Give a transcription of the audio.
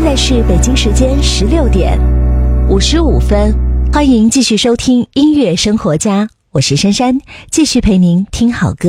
现在是北京时间16点55分，欢迎继续收听音乐生活家，我是珊珊，继续陪您听好歌。